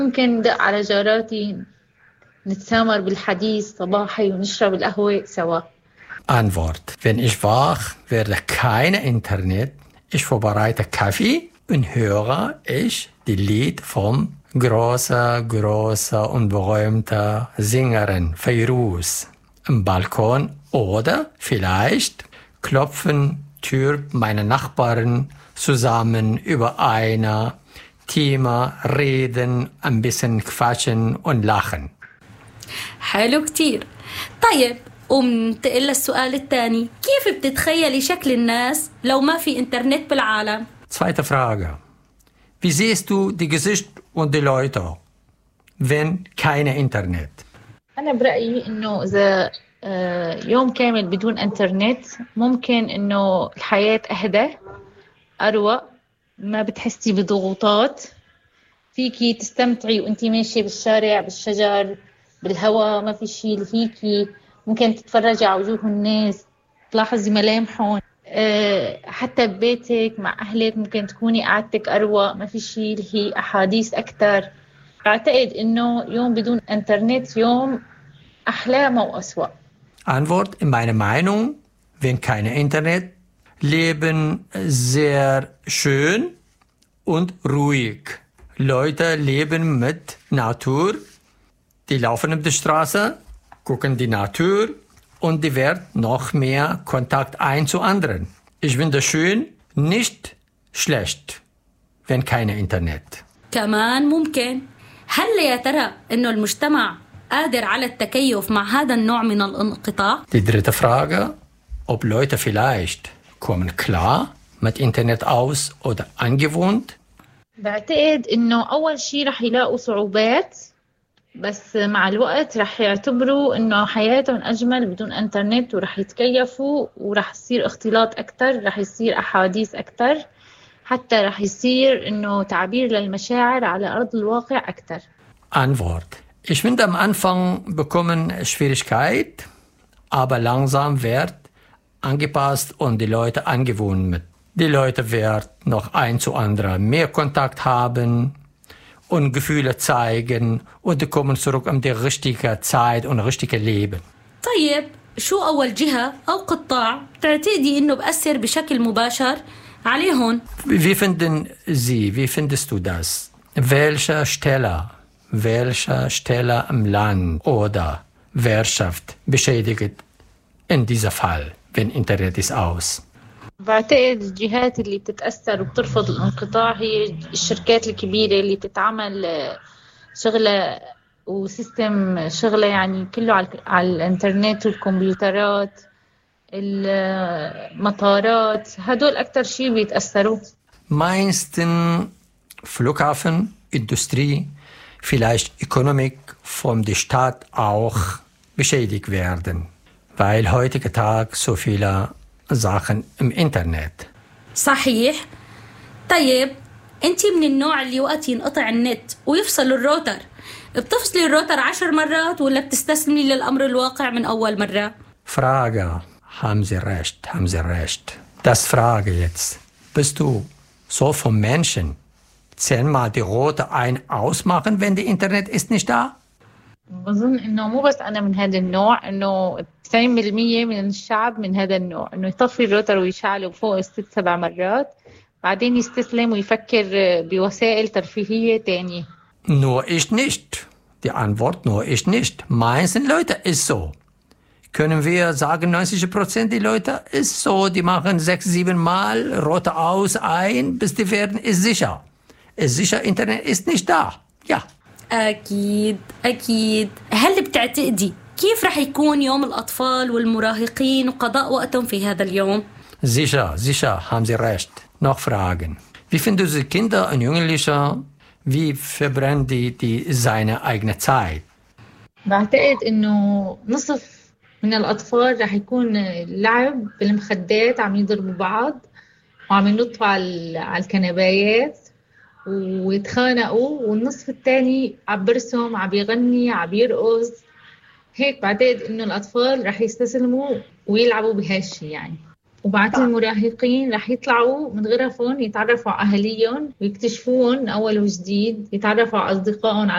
ممكن ندق على جاراتي، نتسامر بالحديث صباحي ونشرب القهوة سوا. Antwort: Wenn ich wach werde, kein Internet. Ich vorbereite Kaffee und höre die Lied vom großer und berühmter Sängerin Fairuz im Balkon oder vielleicht klopfen Tür meine Nachbarn zusammen über ein Thema, reden, ein bisschen quatschen und lachen. حلو كتير. طيب ومنتقل للسؤال الثاني، كيف بتتخيلي شكل الناس لو ما في إنترنت بالعالم؟ Zweite Frage. Wie siehst du die Gesicht und die Leute, wenn keine Internet? أنا برأيي إنه إذا يوم كامل بدون إنترنت ممكن إنه الحياة أهدى، أروق، ما بتحسي بضغوطات، فيكي تستمتعي وأنتي ماشية بالشارع، بالشجر، بالهواء، ما في شيء لهيكي، ممكن تتفرجي على وجوه الناس، تلاحظي ملامحهم، حتى ببيتك مع أهلك ممكن تكوني قعدتك أروق، ما في شيء لهي أحاديث أكتر. أعتقد إنه يوم بدون إنترنت يوم أحلام وأسوأ. Antwort: In meiner Meinung, wenn kein Internet, leben sehr schön und ruhig. Leute leben mit Natur, die laufen auf der Straße, gucken die Natur und die wird noch mehr Kontakt ein zu anderen. Ich finde schön, nicht schlecht, wenn kein Internet. كمان ممكن. هل يا ترى إنه المجتمع قادر على التكيف مع هذا النوع من الانقطاع؟ Die dritte Frage, ob Leute vielleicht kommen klar mit Internet aus oder angewöhnt? بعتقد إنه أول شيء رح يلاقوا صعوبات، بس مع الوقت رح يعتبروا إنه حياتهم أجمل بدون إنترنت، ورح يتكيفوا، ورح يصير اختلاط أكتر، رح يصير أحاديث أكتر، حتى رح يصير إنه تعبير للمشاعر على أرض الواقع أكتر. Antwort: Ich finde am Anfang bekommen Schwierigkeit, aber langsam wird angepasst und die Leute angewöhnt mit. Die Leute werden noch ein zu anderen mehr Kontakt haben und Gefühle zeigen und die kommen zurück in die richtige Zeit und richtige Leben. طيب شو أول جهة أو قطاع تعتقدي إنه بأثر بشكل مباشر عليهم؟ Wie findest du das? Welche Stelle im Land oder Wirtschaft beschädigt in diesem Fall, wenn Internet ist aus? بعتقد الجهات اللي بتتأثر وبترفض الانقطاع هي الشركات الكبيرة اللي بتتعمل شغلة وسيستم شغلة يعني كله على الانترنت والكمبيوترات، المطارات، هدول أكتر شيء بيتأثروا. Meisten Flughafen, Industrie, vielleicht Ökonomik von der Stadt auch beschädigt werden, weil heutiger Tag so viele Sachen im Internet. صحيح. طيب أنتي من النوع اللي وقت ينقطع النت ويفصل الروتر بتفصلي الروتر 10 مرات ولا بتستسلمي للأمر الواقع من أول مرة؟ Frage, haben Sie recht. Das Frage jetzt. Bist du so vom Menschen 10-mal die Rote ausmachen, wenn die Internet ist nicht da? بظن إنه مو بس أنا من هذا النوع، إنه 90% من الشعب من هذا النوع، إنه يطفي الروتر ويشعله فوق 6-7 مرات، بعدين يستسلم ويفكر بوسائل ترفيهية تانية. Nur ich nicht. Die Antwort: nur ich nicht. Meisten Leute ist so. Können wir sagen, 90% die Leute ist so, die machen 6-7 Mal Rote aus, bis die werden, ist sicher. Ist sicher, Internet ist nicht da. Ja. أكيد. هل بتعتقدي كيف رح يكون يوم الأطفال والمراهقين وقضاء وقتهم في هذا اليوم؟ Sicher, haben Sie recht. Noch Fragen. Wie finden Sie Kinder und Jugendliche, wie verbrennen die seine eigene Zeit? بعتقد إنه نصف من الأطفال رح يكون لعب بالمخدات، عم يضربوا بعض وعم ينطوا على الكنبايات ويتخانقوا، والنصف الثاني عم برسم، عم يغني، عم يرقص. هيك بعتقد إنه الأطفال رح يستسلموا ويلعبوا بهالشي يعني. وبعد المراهقين رح يطلعوا من غرفهم، يتعرفوا على أهاليهم ويكتشفوهم أول وجديد، يتعرفوا على أصدقائهم